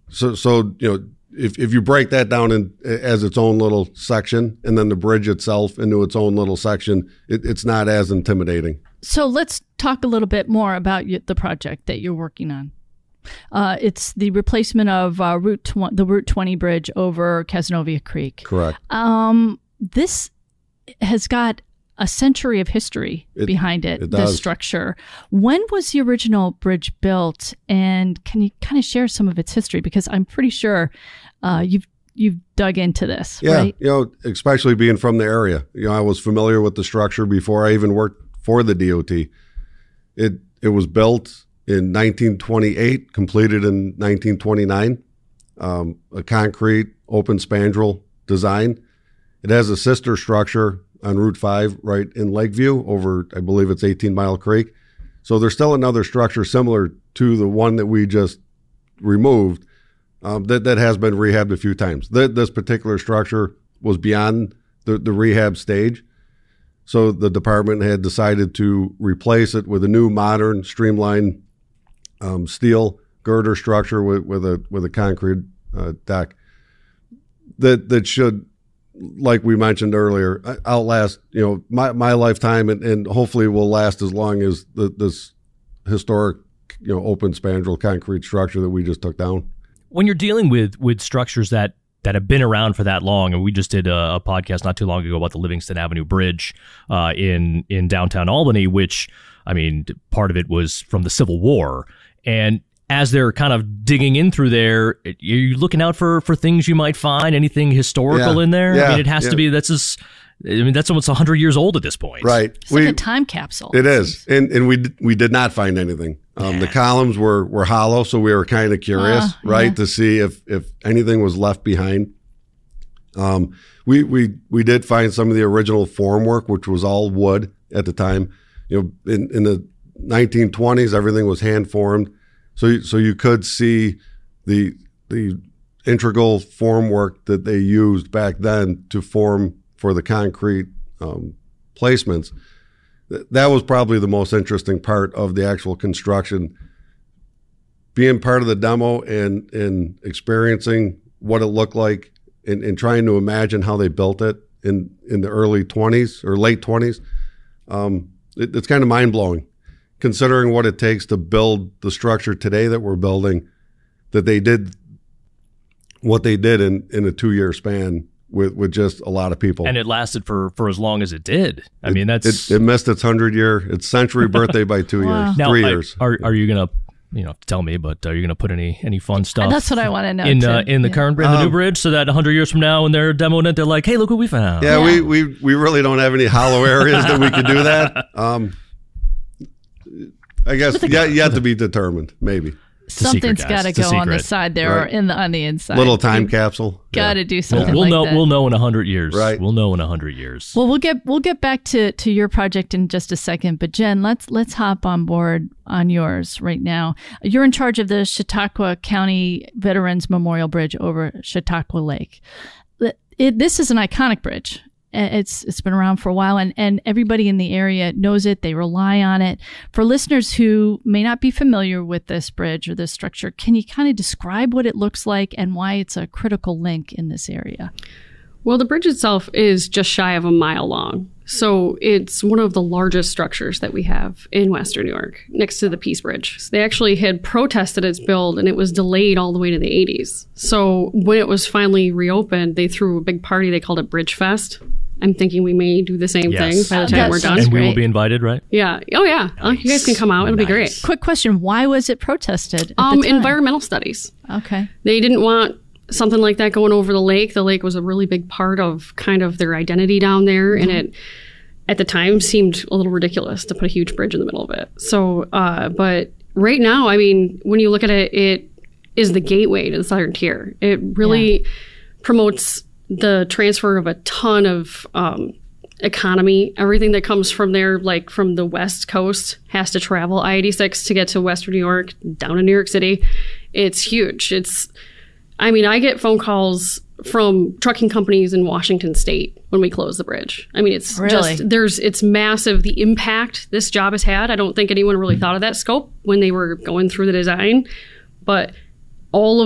So if you break that down as its own little section, and then the bridge itself into its own little section, it's not as intimidating. So let's talk a little bit more about the project that you're working on. It's the replacement of the Route 20 bridge over Cazenovia Creek. Correct. This has got a century of history behind it, this structure. When was the original bridge built? And can you kind of share some of its history? Because I'm pretty sure you've dug into this, right? Especially being from the area. I was familiar with the structure before I even worked for the DOT. It was built in 1928, completed in 1929, a concrete open spandrel design. It has a sister structure on Route 5 right in Lakeview over, I believe it's 18 Mile Creek. So there's still another structure similar to the one that we just removed that has been rehabbed a few times. This particular structure was beyond the rehab stage. So the department had decided to replace it with a new modern streamlined steel girder structure with a concrete deck that should, like we mentioned earlier, outlast my lifetime and hopefully will last as long as this historic open spandrel concrete structure that we just took down. When you're dealing with structures that have been around for that long, and we just did a podcast not too long ago about the Livingston Avenue Bridge in downtown Albany, which, I mean, part of it was from the Civil War. And as they're kind of digging in through there, you're looking out for things you might find, anything historical in there. I mean, it has to be, that's almost 100 years old at this point. Right. It's like a time capsule. It is. And we did not find anything. The columns were hollow, so we were kind of curious, to see if anything was left behind. We did find some of the original formwork, which was all wood at the time. In the 1920s, everything was hand formed. So you could see the integral formwork that they used back then to form for the concrete placements. That was probably the most interesting part of the actual construction. Being part of the demo and experiencing what it looked like and trying to imagine how they built it in the early 20s or late 20s, it's kind of mind-blowing. Considering what it takes to build the structure today that we're building, that they did what they did in a 2-year span with just a lot of people. And it lasted for as long as it did. I mean, that's... It missed its 100-year, its century birthday by 2 years, now, 3 years. Are you going to, tell me, but are you going to put any fun stuff? That's what I want to know. In the current bridge, the new bridge, so that 100 years from now when they're demoing it, they're like, hey, look what we found. Yeah. We really don't have any hollow areas that we could do that. I guess yet to be determined, maybe. Something's got to go on the side there or on the inside. Little time capsule. Got to do something like that. We'll know in 100 years. Right. We'll know in 100 years. Well, we'll get back to your project in just a second. But Jen, let's hop on board on yours right now. You're in charge of the Chautauqua County Veterans Memorial Bridge over Chautauqua Lake. This is an iconic bridge. It's been around for a while, and everybody in the area knows it. They rely on it. For listeners who may not be familiar with this bridge or this structure, can you kind of describe what it looks like and why it's a critical link in this area? Well, the bridge itself is just shy of a mile long. So it's one of the largest structures that we have in Western New York, next to the Peace Bridge. So they actually had protested its build, and it was delayed all the way to the 80s. So when it was finally reopened, they threw a big party. They called it Bridge Fest. I'm thinking we may do the same thing by the time we're done. And we will be invited, right? Yeah. Oh, yeah. Nice. You guys can come out. It'll be great. Quick question. Why was it protested at the time? Environmental studies. Okay. They didn't want something like that going over the lake. The lake was a really big part of kind of their identity down there. Mm-hmm. And it, at the time, seemed a little ridiculous to put a huge bridge in the middle of it. So, but right now, I mean, when you look at it, it is the gateway to the Southern Tier. It really promotes the transfer of a ton of economy. Everything that comes from there, like from the West Coast, has to travel I-86 to get to Western New York, down to New York City. It's huge. I get phone calls from trucking companies in Washington State when we close the bridge. I mean, it's really? It's massive, the impact this job has had. I don't think anyone really thought of that scope when they were going through the design, but all of